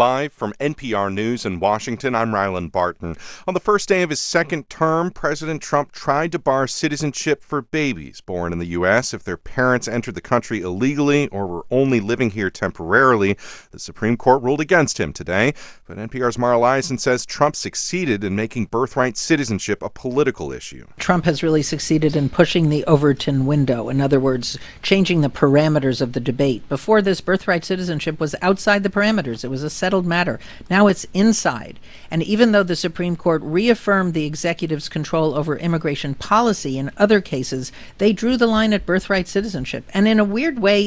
Live from NPR News in Washington, I'm Rylan Barton. On the first day of his second term, President Trump tried to bar citizenship for babies born in the U.S. if their parents entered the country illegally or were only living here temporarily. The Supreme Court ruled against him today, but NPR's Mara Liasson says Trump succeeded in making birthright citizenship a political issue. Trump has really succeeded in pushing the Overton window. In other words, changing the parameters of the debate. Before this, birthright citizenship was outside the parameters. It was a settled matter. Now it's inside. And even though the Supreme Court reaffirmed the executive's control over immigration policy in other cases, they drew the line at birthright citizenship. And in a weird way,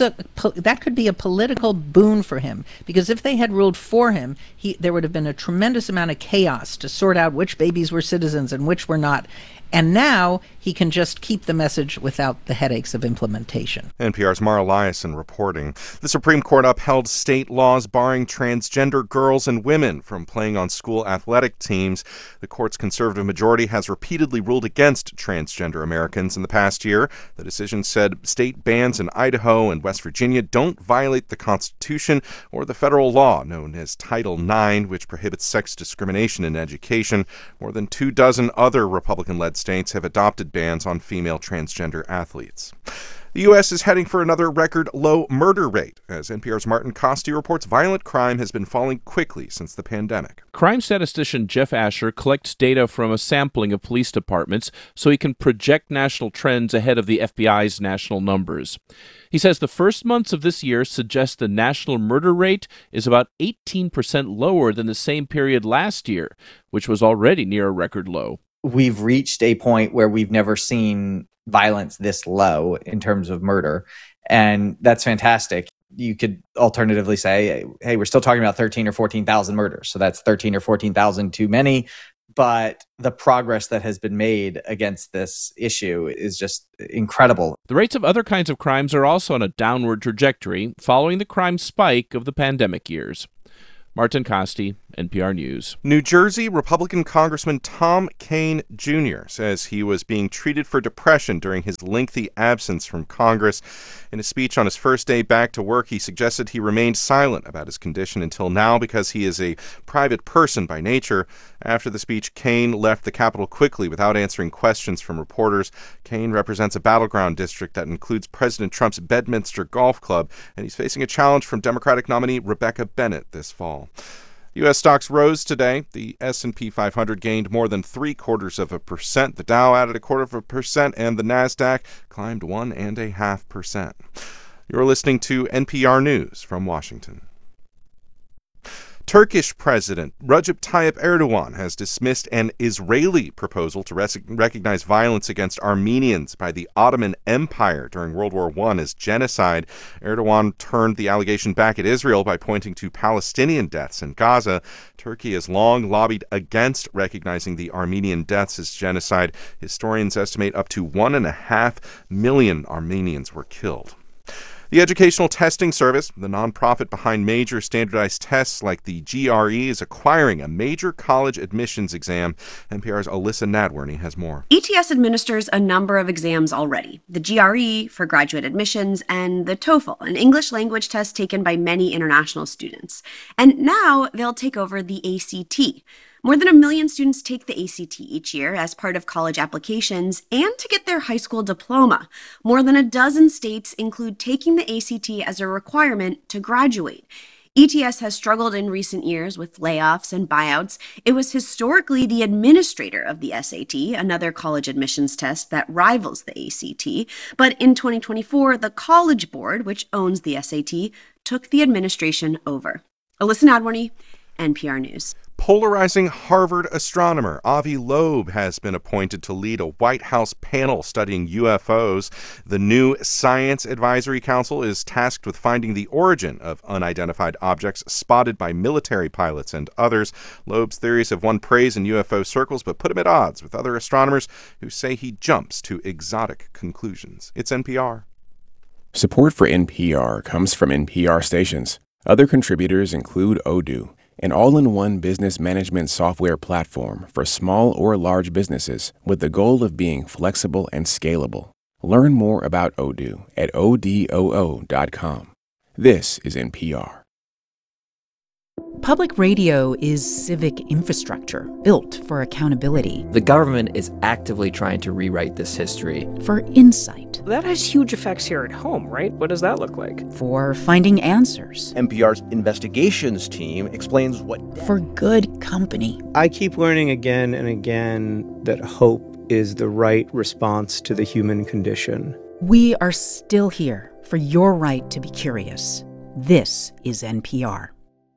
that could be a political boon for him, because if they had ruled for him, there would have been a tremendous amount of chaos to sort out which babies were citizens and which were not. And now he can just keep the message without the headaches of implementation. NPR's Mara Liasson reporting. The Supreme Court upheld state laws barring transgender girls and women from playing on school athletic teams. The court's conservative majority has repeatedly ruled against transgender Americans in the past year. The decision said state bans in Idaho and West Virginia don't violate the Constitution or the federal law known as Title IX, which prohibits sex discrimination in education. More than 24 other Republican-led states have adopted bans on female transgender athletes. The U.S. is heading for another record low murder rate. As NPR's Martin Costi reports, violent crime has been falling quickly since the pandemic. Crime statistician Jeff Asher collects data from a sampling of police departments so he can project national trends ahead of the FBI's national numbers. He says the first months of this year suggest the national murder rate is about 18% lower than the same period last year, which was already near a record low. We've reached a point where we've never seen violence this low in terms of murder. And that's fantastic. You could alternatively say, hey, we're still talking about 13 or 14,000 murders. So that's 13 or 14,000 too many. But the progress that has been made against this issue is just incredible. The rates of other kinds of crimes are also on a downward trajectory following the crime spike of the pandemic years. Martin Costi, NPR News. New Jersey Republican Congressman Tom Kean Jr. says he was being treated for depression during his lengthy absence from Congress. In a speech on his first day back to work, he suggested he remained silent about his condition until now because he is a private person by nature. After the speech, Kean left the Capitol quickly without answering questions from reporters. Kean represents a battleground district that includes President Trump's Bedminster Golf Club, and he's facing a challenge from Democratic nominee Rebecca Bennett this fall. U.S. stocks rose today. The S&P 500 gained more than 0.75%. The Dow added 0.25%, and the Nasdaq climbed 1.5%. You're listening to NPR News from Washington. Turkish President Recep Tayyip Erdogan has dismissed an Israeli proposal to recognize violence against Armenians by the Ottoman Empire during World War I as genocide. Erdogan turned the allegation back at Israel by pointing to Palestinian deaths in Gaza. Turkey has long lobbied against recognizing the Armenian deaths as genocide. Historians estimate up to 1.5 million Armenians were killed. The Educational Testing Service, the nonprofit behind major standardized tests like the GRE, is acquiring a major college admissions exam. NPR's Alyssa Nadworny has more. ETS administers a number of exams already. The GRE for graduate admissions and the TOEFL, an English language test taken by many international students. And now they'll take over the ACT. More than 1 million students take the ACT each year as part of college applications and to get their high school diploma. More than a dozen states include taking the ACT as a requirement to graduate. ETS has struggled in recent years with layoffs and buyouts. It was historically the administrator of the SAT, another college admissions test that rivals the ACT. But in 2024, the College Board, which owns the SAT, took the administration over. Alyssa Nadworny, NPR News. Polarizing Harvard astronomer Avi Loeb has been appointed to lead a White House panel studying UFOs. The new Science Advisory Council is tasked with finding the origin of unidentified objects spotted by military pilots and others. Loeb's theories have won praise in UFO circles, but put him at odds with other astronomers who say he jumps to exotic conclusions. It's NPR. Support for NPR comes from NPR stations. Other contributors include Odoo, an all-in-one business management software platform for small or large businesses with the goal of being flexible and scalable. Learn more about Odoo at odoo.com. This is NPR. Public radio is civic infrastructure built for accountability, The government is actively trying to rewrite this history. for insight, That has huge effects here at home, right? What does that look like? for finding answers, NPR's investigations team explains what. for good company. I keep learning again and again that hope is the right response to the human condition. We are still here for your right to be curious. This is NPR.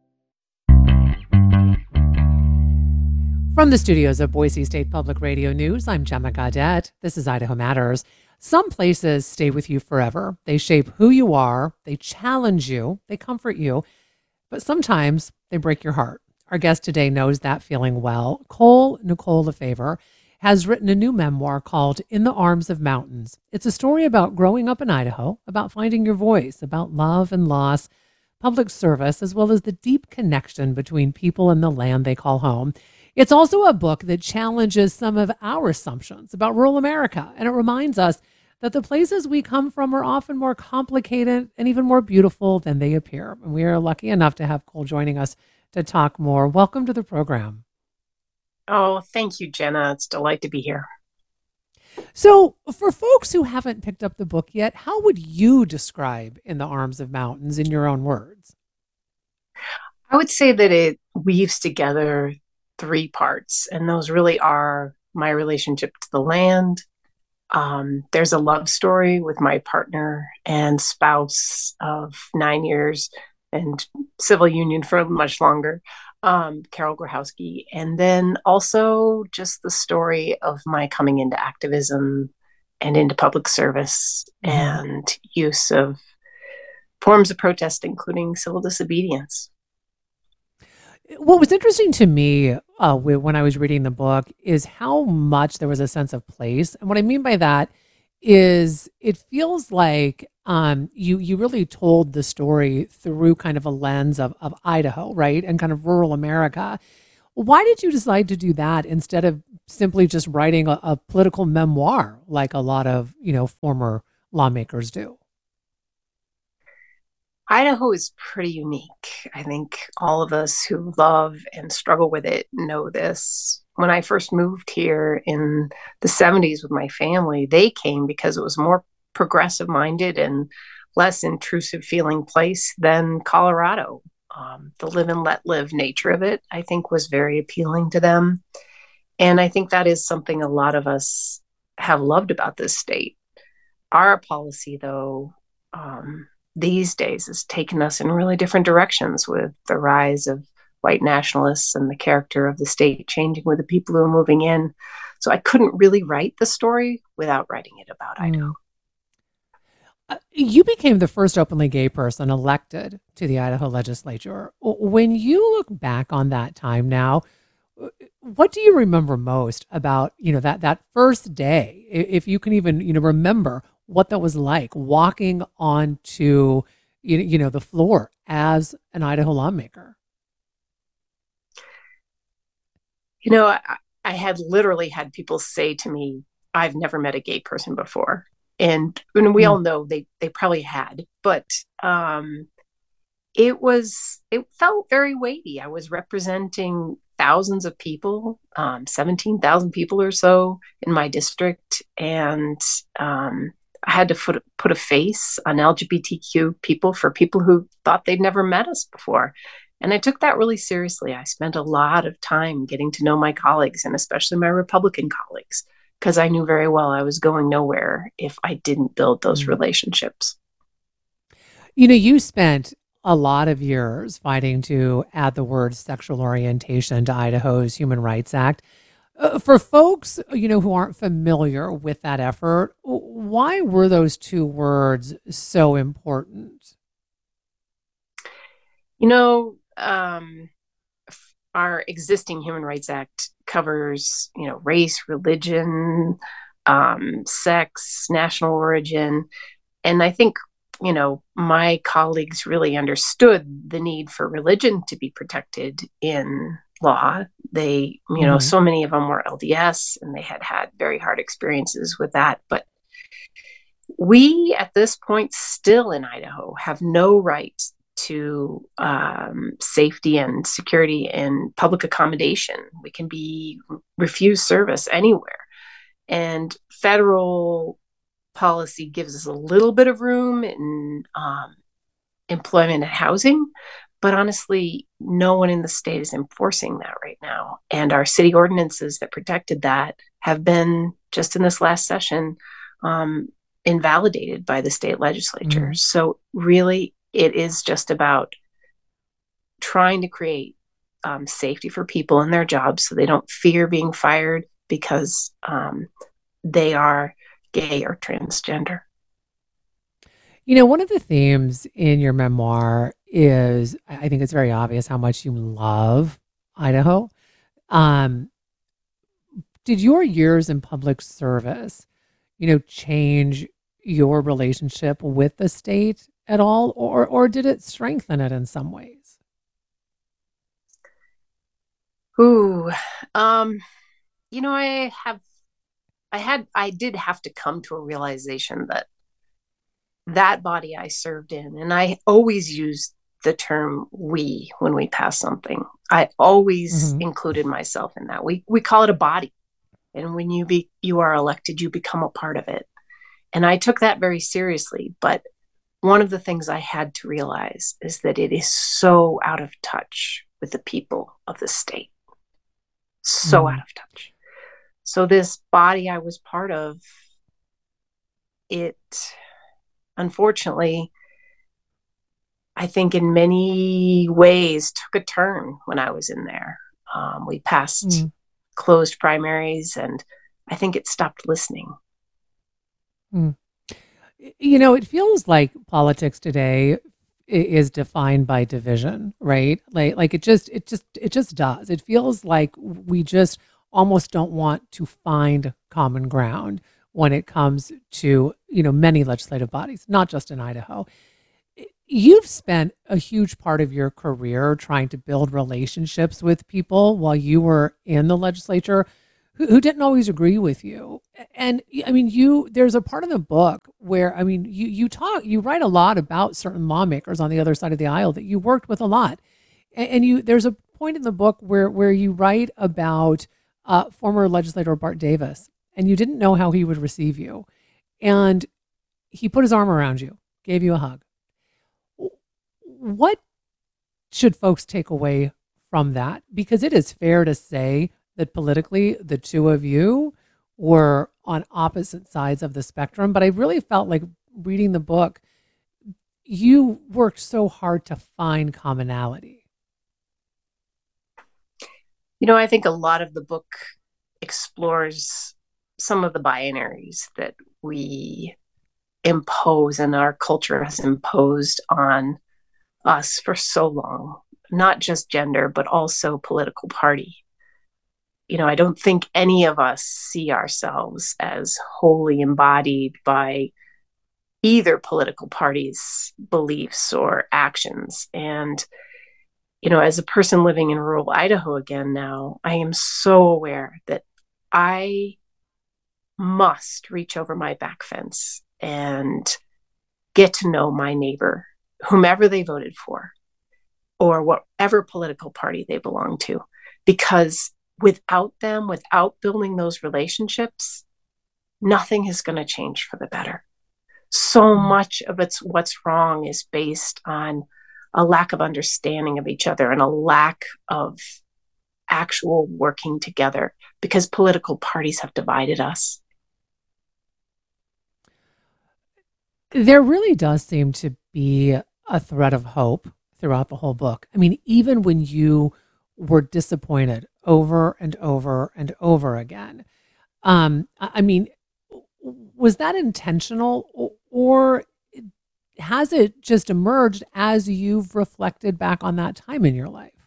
From the studios of Boise State Public Radio News, I'm Gemma Gaudette. This is Idaho Matters. Some places stay with you forever. They shape who you are, they challenge you, they comfort you, but sometimes they break your heart. Our guest today knows that feeling well. Nicole Lefevre has written a new memoir called In the Arms of Mountains. It's a story about growing up in Idaho, about finding your voice, about love and loss, public service, as well as the deep connection between people and the land they call home. It's also a book that challenges some of our assumptions about rural America, and it reminds us that the places we come from are often more complicated and even more beautiful than they appear. And we are lucky enough to have Cole joining us to talk more. Welcome to the program. Oh, thank you, Jenna. It's a delight to be here. So, for folks who haven't picked up the book yet, how would you describe In the Arms of Mountains in your own words? I would say that it weaves together three parts, and those really are my relationship to the land. There's a love story with my partner and spouse of 9 years and civil union for much longer, Carol Grahowski. And then also just the story of my coming into activism and into public service and use of forms of protest, including civil disobedience. What was interesting to me when I was reading the book is how much there was a sense of place. And what I mean by that is it feels like you really told the story through kind of a lens of Idaho, right? And kind of rural America. Why did you decide to do that instead of simply just writing a political memoir like a lot of, former lawmakers do? Idaho is pretty unique. I think all of us who love and struggle with it know this. When I first moved here in the 70s with my family, they came because it was more progressive minded and less intrusive feeling place than Colorado. The live and let live nature of it, I think, was very appealing to them. And I think that is something a lot of us have loved about this state. Our policy, though, these days has taken us in really different directions with the rise of white nationalists and the character of the state changing with the people who are moving in. So I couldn't really write the story without writing it about Idaho. You became the first openly gay person elected to the Idaho legislature. When you look back on that time now, what do you remember most about, that first day, if you can even, remember what that was like walking onto, the floor as an Idaho lawmaker? I had literally had people say to me, I've never met a gay person before. And we all know they probably had, but it felt very weighty. I was representing thousands of people, 17,000 people or so in my district. And I had to put a face on LGBTQ people for people who thought they'd never met us before. And I took that really seriously. I spent a lot of time getting to know my colleagues, and especially my Republican colleagues, because I knew very well I was going nowhere if I didn't build those relationships. You spent a lot of years fighting to add the word sexual orientation to Idaho's Human Rights Act. For folks, who aren't familiar with that effort, why were those two words so important? Our existing Human Rights Act covers, race, religion, sex, national origin. And I think, my colleagues really understood the need for religion to be protected in law. They, so many of them were LDS and they had very hard experiences with that. But we, at this point, still in Idaho, have no right to safety and security and public accommodation. We can be refused service anywhere. And federal policy gives us a little bit of room in employment and housing. But honestly, no one in the state is enforcing that right now. And our city ordinances that protected that have been, just in this last session, invalidated by the state legislature. So really, it is just about trying to create safety for people in their jobs so they don't fear being fired because they are gay or transgender. You know, one of the themes in your memoir is, I think it's very obvious how much you love Idaho. Did your years in public service, change your relationship with the state at all, or did it strengthen it in some ways? I did have to come to a realization that body I served in, and I always used the term we when we pass something. I always included myself in that. We call it a body. And when you are elected, you become a part of it. And I took that very seriously. But one of the things I had to realize is that it is so out of touch with the people of the state. So out of touch. So this body I was part of, it unfortunately, I think in many ways took a turn when I was in there. We passed closed primaries, and I think it stopped listening. It feels like politics today is defined by division, right? Like it just does. It feels like we just almost don't want to find common ground when it comes to, many legislative bodies, not just in Idaho. You've spent a huge part of your career trying to build relationships with people while you were in the legislature who didn't always agree with you. And I mean, there's a part of the book where, you write a lot about certain lawmakers on the other side of the aisle that you worked with a lot. And there's a point in the book where you write about former legislator Bart Davis, and you didn't know how he would receive you. And he put his arm around you, gave you a hug. What should folks take away from that? Because it is fair to say that politically, the two of you were on opposite sides of the spectrum. But I really felt like reading the book, you worked so hard to find commonality. I think a lot of the book explores some of the binaries that we impose and our culture has imposed on us for so long, not just gender, but also political party. I don't think any of us see ourselves as wholly embodied by either political party's beliefs or actions. And, as a person living in rural Idaho again now, I am so aware that I must reach over my back fence and get to know my neighbor, whomever they voted for, or whatever political party they belong to. Because without them, without building those relationships, nothing is going to change for the better. So much of what's wrong is based on a lack of understanding of each other and a lack of actual working together because political parties have divided us. There really does seem to be a thread of hope throughout the whole book. I mean, even when you were disappointed over and over and over again, was that intentional, or has it just emerged as you've reflected back on that time in your life?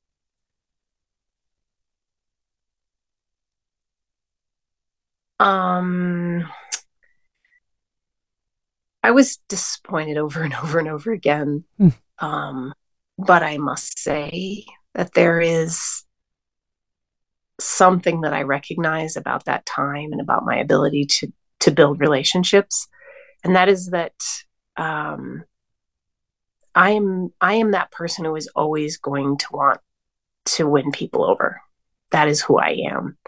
I was disappointed over and over and over again. But I must say that there is something that I recognize about that time and about my ability to build relationships. And that is that I am that person who is always going to want to win people over. That is who I am.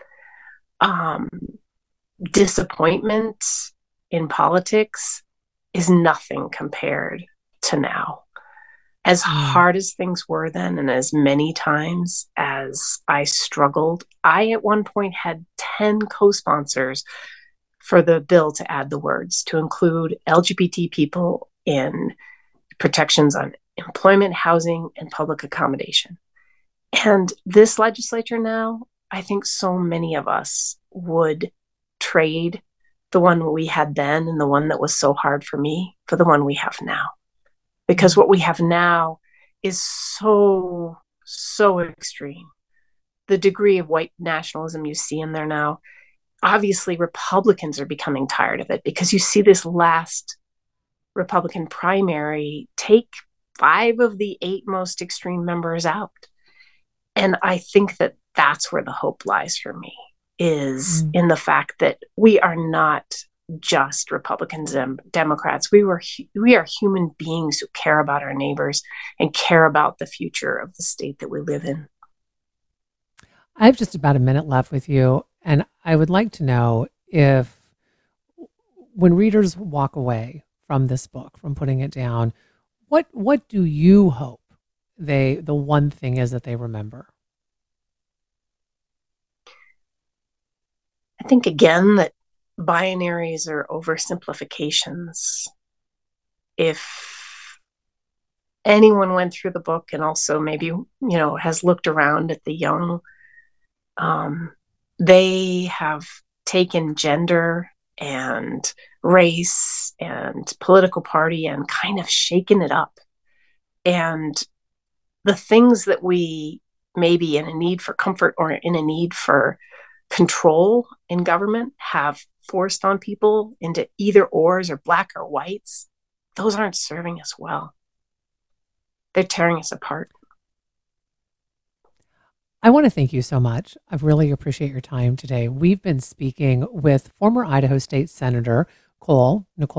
Disappointment in politics is nothing compared to now. As hard as things were then, and as many times as I struggled, I at one point had 10 co-sponsors for the bill to add the words to include LGBT people in protections on employment, housing, and public accommodation. And this legislature now, I think so many of us would trade the one we had then and the one that was so hard for me for the one we have now. Because what we have now is so extreme. The degree of white nationalism you see in there now, obviously Republicans are becoming tired of it, because you see this last Republican primary take 5 of the 8 most extreme members out. And I think that that's where the hope lies for me, is in the fact that we are not just Republicans and Democrats. We are human beings who care about our neighbors and care about the future of the state that we live in. I have just about a minute left with you, and I would like to know if, when readers walk away from this book, from putting it down, what do you hope the one thing is that they remember? I think, again, that binaries are oversimplifications. If anyone went through the book and also maybe, has looked around at the young, they have taken gender and race and political party and kind of shaken it up. And the things that we may be in a need for comfort or in a need for control in government have forced on people into either ors or black or whites, those aren't serving us well. They're tearing us apart. I want to thank you so much. I really appreciate your time today. We've been speaking with former Idaho State Senator Nicole